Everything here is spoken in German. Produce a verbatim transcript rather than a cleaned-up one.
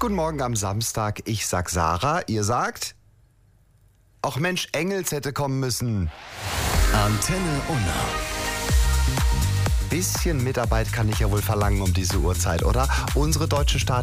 Guten Morgen am Samstag. Ich sag Sarah, ihr sagt... Ach Mensch, Engels hätte kommen müssen. Antenne Unna. Bisschen Mitarbeit kann ich ja wohl verlangen um diese Uhrzeit, oder? Unsere deutschen Staaten